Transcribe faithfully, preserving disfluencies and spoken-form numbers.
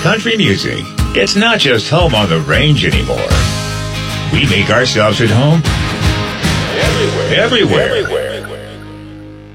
country music. It's not just home on the range anymore. We make ourselves at home Everywhere. everywhere. Everywhere.